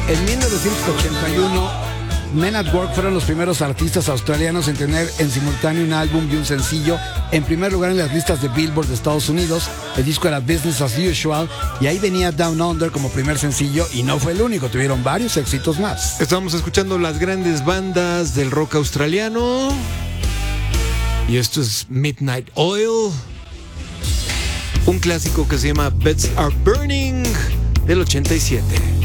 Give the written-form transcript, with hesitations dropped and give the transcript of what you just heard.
En 1981, Men at Work fueron los primeros artistas australianos en tener en simultáneo un álbum y un sencillo. En primer lugar en las listas de Billboard de Estados Unidos, el disco era Business as Usual, y ahí venía Down Under como primer sencillo, y no fue el único, tuvieron varios éxitos más. Estamos escuchando las grandes bandas del rock australiano, y esto es Midnight Oil, un clásico que se llama Beds Are Burning del 87.